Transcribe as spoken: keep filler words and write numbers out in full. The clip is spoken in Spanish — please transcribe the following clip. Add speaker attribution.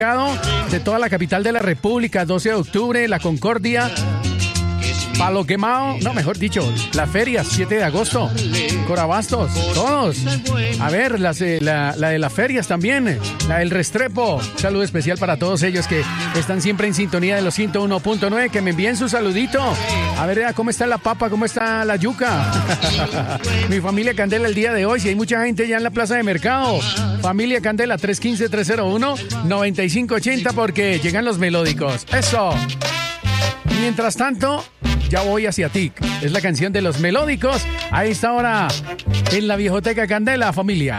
Speaker 1: de toda la capital de la República, doce de octubre, La Concordia, Palo Quemado, no, mejor dicho, la feria, siete de agosto, Corabastos, todos. A ver, las, eh, la, la de las ferias también, la del Restrepo. Un saludo especial para todos ellos que están siempre en sintonía de los ciento uno punto nueve, que me envíen su saludito. A ver, ¿cómo está la papa? ¿Cómo está la yuca? Mi familia Candela el día de hoy, si hay mucha gente ya en la plaza de mercado. Familia Candela, tres uno cinco, tres cero uno, nueve cinco ocho cero, porque llegan los melódicos. ¡Eso! Mientras tanto, ya voy hacia ti. Es la canción de los melódicos a esta hora en la Viejoteca Candela, familia.